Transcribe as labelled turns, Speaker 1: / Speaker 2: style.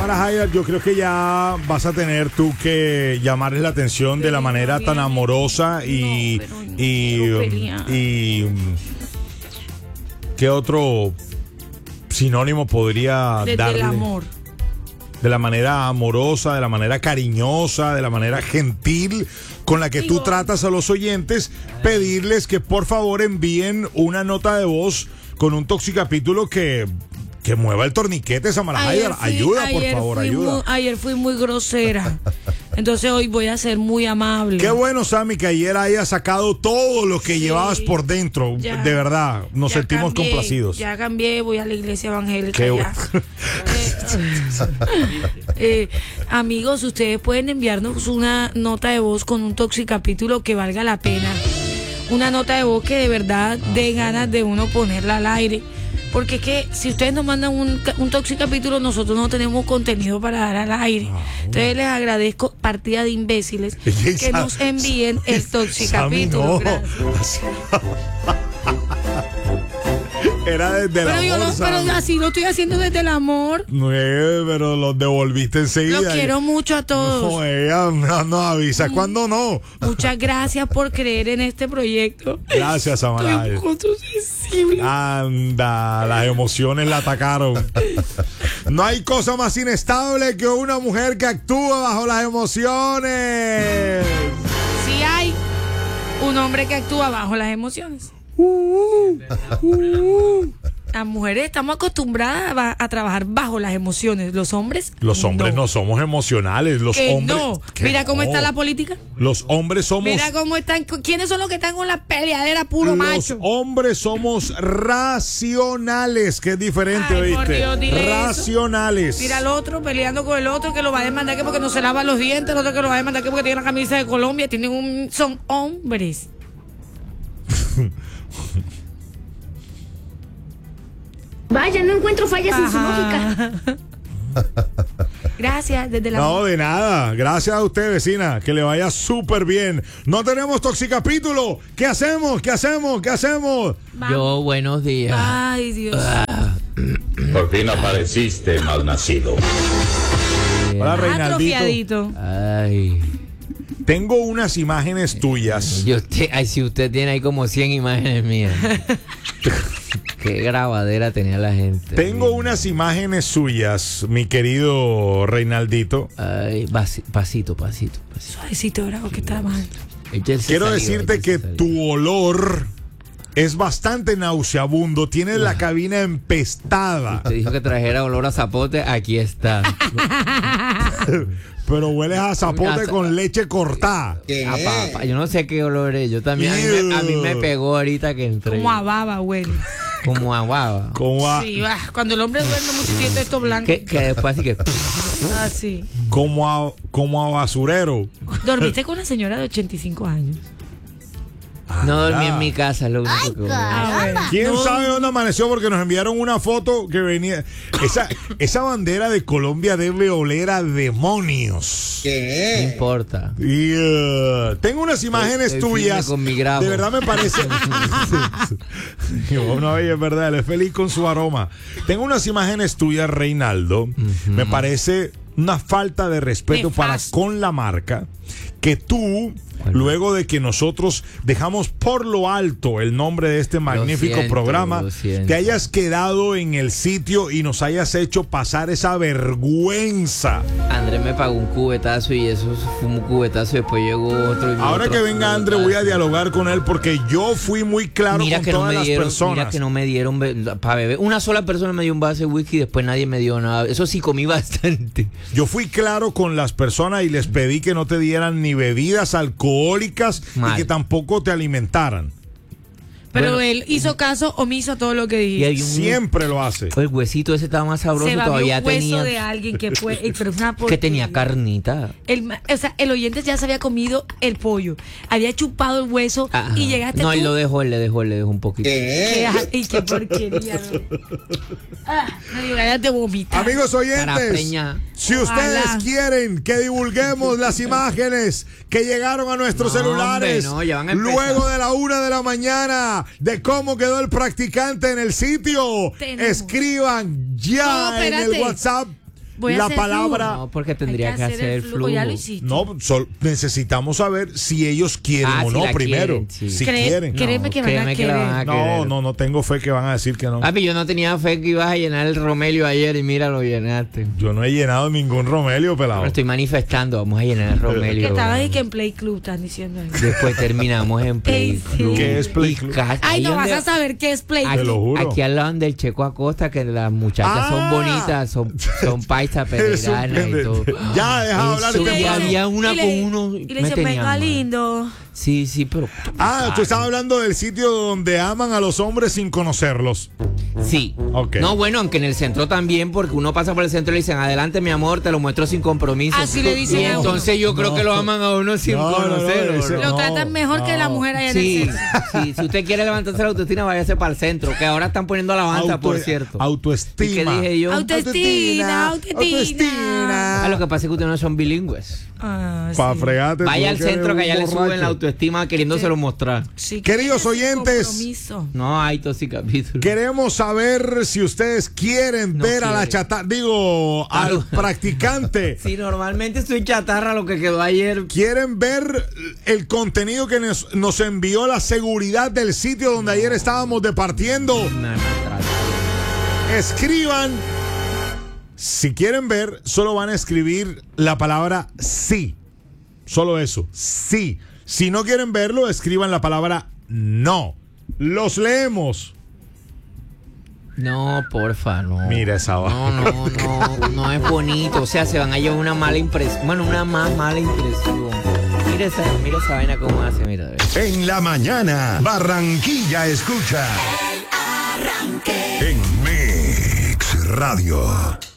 Speaker 1: Samara Hayat, yo creo que ya vas a tener tú que llamarles la atención de la manera tan amorosa y ¿qué otro sinónimo podría
Speaker 2: desde
Speaker 1: darle?
Speaker 2: el amor.
Speaker 1: De la manera amorosa, de la manera cariñosa, de la manera gentil con la que tú tratas a los oyentes, pedirles que por favor envíen una nota de voz con un toxicapítulo que mueva el torniquete, Samara Hayat. Ayuda, por favor, ayuda.
Speaker 2: Ayer fui muy grosera. Entonces hoy voy a ser muy amable.
Speaker 1: Qué bueno, Sammy, que ayer hayas sacado todo lo que llevabas por dentro.
Speaker 2: Ya,
Speaker 1: de verdad, nos sentimos complacidos.
Speaker 2: Ya cambié, voy a la iglesia evangélica.
Speaker 1: Qué
Speaker 2: ya. Amigos, ustedes pueden enviarnos una nota de voz con un toxicapítulo que valga la pena. Una nota de voz que de verdad dé ganas de uno ponerla al aire. Porque es que si ustedes nos mandan un toxicapítulo, nosotros no tenemos contenido para dar al aire. Entonces les agradezco, partida de imbéciles, que nos envíen el toxicapítulo. Gracias.
Speaker 1: Era desde el amor.
Speaker 2: Pero así lo estoy haciendo desde el amor.
Speaker 1: No, pero los devolviste enseguida.
Speaker 2: Los quiero mucho a todos.
Speaker 1: No, ella no avisa cuando no.
Speaker 2: Muchas gracias por creer en este proyecto.
Speaker 1: Gracias, Samara.
Speaker 2: Estoy un poco sensible.
Speaker 1: Anda, las emociones la atacaron. No hay cosa más inestable que una mujer que actúa bajo las emociones.
Speaker 2: Sí hay un hombre que actúa bajo las emociones. Las mujeres estamos acostumbradas a trabajar bajo las emociones. Los hombres
Speaker 1: no somos emocionales. Los hombres
Speaker 2: no. Mira cómo está la política.
Speaker 1: Los hombres somos.
Speaker 2: Mira cómo están. ¿Quiénes son los que están con la peleadera puro macho?
Speaker 1: Los hombres somos racionales, que es diferente, ¿oíste? Racionales.
Speaker 2: Eso. Mira al otro peleando con el otro que lo va a demandar que porque no se lava los dientes, el otro que lo va a demandar que porque tiene la camisa de Colombia, son hombres.
Speaker 3: Vaya, no encuentro fallas en su lógica.
Speaker 2: Gracias, desde la...
Speaker 1: No, de nada. Gracias a usted, vecina. Que le vaya súper bien. No tenemos toxicapítulo. ¿Qué hacemos?
Speaker 2: Vamos.
Speaker 4: Yo, buenos días.
Speaker 2: Ay, Dios.
Speaker 5: Por fin apareciste, malnacido.
Speaker 1: Hola, Reinaldito.
Speaker 2: Atrofiadito.
Speaker 4: Ay.
Speaker 1: Tengo unas imágenes tuyas.
Speaker 4: Si usted tiene ahí como 100 imágenes mías. Qué grabadera tenía la gente.
Speaker 1: Tengo unas imágenes suyas, mi querido Reinaldito.
Speaker 4: Ay, pasito.
Speaker 2: Suavecito, bravo, que está mal.
Speaker 1: Quiero decirte que tu olor es bastante nauseabundo. Tienes la cabina empestada.
Speaker 4: Te dijo que trajera olor a zapote. Aquí está.
Speaker 1: Pero hueles a zapote con leche cortada.
Speaker 4: Yo no sé qué olor es. Yo también. A mí me pegó ahorita que entré.
Speaker 2: Como a baba, huele.
Speaker 4: Como a baba.
Speaker 2: Sí, cuando el hombre duerme mucho siente esto blanco.
Speaker 4: Que después así que.
Speaker 2: Así.
Speaker 1: Como a basurero.
Speaker 2: ¿Dormiste con una señora de 85 años?
Speaker 4: No dormí en mi casa, es lo único que
Speaker 1: ¿Quién sabe dónde amaneció? Porque nos enviaron una foto que venía. Esa bandera de Colombia debe oler a demonios.
Speaker 4: No importa.
Speaker 1: Y tengo unas imágenes tuyas.
Speaker 4: Con mi grabo.
Speaker 1: De verdad me parece. No, es verdad, él es feliz con su aroma. Tengo unas imágenes tuyas, Reinaldo. Me parece una falta de respeto para con la marca que tú, luego de que nosotros dejamos por lo alto el nombre de este magnífico programa, te hayas quedado en el sitio y nos hayas hecho pasar esa vergüenza.
Speaker 4: Andrés me pagó un cubetazo y eso fue un cubetazo. Después llegó otro.
Speaker 1: Ahora que venga Andrés voy a dialogar con él porque yo fui muy claro con todas las personas.
Speaker 4: Mira que no me dieron para beber. Una sola persona me dio un vaso de whisky y después nadie me dio nada. Eso sí, comí bastante.
Speaker 1: Yo fui claro con las personas y les pedí que no te dieran ni bebidas alcohólicas y que tampoco te alimentaran.
Speaker 2: Pero él hizo caso omiso a todo lo que dijiste.
Speaker 1: Siempre lo hace.
Speaker 4: El huesito ese estaba más sabroso.
Speaker 2: Se babió
Speaker 4: todavía
Speaker 2: un hueso
Speaker 4: tenía
Speaker 2: de alguien que fue, pero una
Speaker 4: que tenía carnita.
Speaker 2: El oyente ya se había comido el pollo, había chupado el hueso y llegaste
Speaker 4: No,
Speaker 2: tú.
Speaker 4: él le dejó un poquito.
Speaker 2: Y qué porquería. Me dio ganas de vomitar.
Speaker 1: Amigos oyentes, si ustedes quieren que divulguemos las imágenes que llegaron a nuestros celulares luego de la 1 de la mañana de cómo quedó el practicante en el sitio, escriban ya en el WhatsApp
Speaker 2: Voy a
Speaker 1: la
Speaker 2: hacer
Speaker 1: palabra.
Speaker 4: No, porque
Speaker 2: Hay
Speaker 4: tendría que hacer
Speaker 2: el
Speaker 4: flujo.
Speaker 2: Ya lo hiciste.
Speaker 1: No, necesitamos saber si ellos quieren o
Speaker 4: si
Speaker 1: no
Speaker 4: la
Speaker 1: primero.
Speaker 4: quieren, sí.
Speaker 1: Si quieren.
Speaker 2: Créeme que van a
Speaker 4: créeme que la van a
Speaker 2: querer.
Speaker 1: No, no tengo fe que van a decir que no.
Speaker 4: Papi, yo no tenía fe que ibas a llenar el Romelio ayer y mira, lo llenaste.
Speaker 1: Yo no he llenado ningún Romelio, pelado.
Speaker 4: Ahora estoy manifestando, vamos a llenar el Romelio.
Speaker 2: Que estabas ahí que en Play Club, están diciendo ahí.
Speaker 4: Después terminamos en Play
Speaker 2: Ey, sí.
Speaker 4: Club.
Speaker 1: ¿Qué es Play
Speaker 4: Y
Speaker 1: Club?
Speaker 2: Ay, no vas
Speaker 4: donde-
Speaker 2: a saber qué es Play
Speaker 1: Te lo
Speaker 2: Club.
Speaker 1: juro.
Speaker 4: Aquí al lado del Checo Acosta, que las muchachas son bonitas, son paisas
Speaker 1: Eres un
Speaker 4: peregrinas y todo.
Speaker 1: pendejo. Ya, deja de hablar
Speaker 4: Eso,
Speaker 1: de
Speaker 4: y
Speaker 1: temprano.
Speaker 4: había una
Speaker 2: Y
Speaker 4: con
Speaker 2: le-
Speaker 4: uno.
Speaker 2: Y le
Speaker 4: me
Speaker 2: dice,
Speaker 4: tenían
Speaker 2: venga
Speaker 4: mal.
Speaker 2: lindo.
Speaker 4: Sí, pero.
Speaker 1: Tú estabas hablando del sitio donde aman a los hombres sin conocerlos.
Speaker 4: Sí.
Speaker 1: Ok.
Speaker 4: No, bueno, aunque en el centro también, porque uno pasa por el centro y le dicen, adelante, mi amor, te lo muestro sin compromiso.
Speaker 2: Así le dicen
Speaker 4: Y
Speaker 2: a uno.
Speaker 4: entonces yo creo que lo aman a uno sin conocerlo.
Speaker 1: ese-
Speaker 4: ¿no?
Speaker 2: Lo
Speaker 1: No,
Speaker 2: tratan mejor que la mujer allá en
Speaker 4: Sí,
Speaker 2: el centro.
Speaker 4: sí, si usted quiere levantarse la autoestima, váyase para el centro, que ahora están poniendo alabanza, por cierto. ¿Y
Speaker 1: Autoestima.
Speaker 4: qué dije yo?
Speaker 2: Autoestima.
Speaker 4: Ah, lo que pasa es que ustedes no son bilingües.
Speaker 2: Ah,
Speaker 1: Pa'
Speaker 2: sí.
Speaker 1: fregarte.
Speaker 4: Vaya al
Speaker 1: tú que
Speaker 4: centro que
Speaker 1: eres
Speaker 4: allá
Speaker 1: un
Speaker 4: le suben
Speaker 1: borracho.
Speaker 4: la autoestima queriéndoselo mostrar.
Speaker 2: Sí,
Speaker 1: Queridos
Speaker 2: sin
Speaker 1: oyentes.
Speaker 2: compromiso.
Speaker 4: No hay capítulo.
Speaker 1: Queremos saber si ustedes quieren
Speaker 4: No
Speaker 1: ver a la
Speaker 4: quiere.
Speaker 1: chata, digo, al practicante.
Speaker 4: Si normalmente soy chatarra lo que quedó ayer.
Speaker 1: ¿Quieren ver el contenido que nos envió la seguridad del sitio donde ayer estábamos departiendo?
Speaker 4: Me maltrataron.
Speaker 1: Escriban. Si quieren ver, solo van a escribir la palabra sí. Solo eso, sí. Si no quieren verlo, escriban la palabra no. Los leemos.
Speaker 4: No, porfa, no.
Speaker 1: Mira esa vaina.
Speaker 4: No es bonito. O sea, se van a llevar una mala impresión. Bueno, una más mala impresión. Mira esa vaina cómo hace, mira.
Speaker 6: En la mañana, Barranquilla escucha. En Mix Radio.